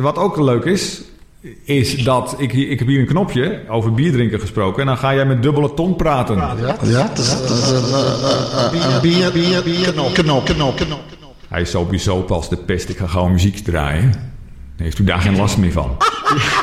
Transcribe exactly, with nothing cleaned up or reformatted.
wat ook leuk is... is dat ik, ik heb hier een knopje over bier drinken gesproken... en dan ga jij met dubbele tong praten. Ja, ja dat is een bier, bier, bier, knop, knop, knop, knop. Hij is sowieso pas de pest. Ik ga gewoon muziek draaien. Dan heeft u daar geen last meer van.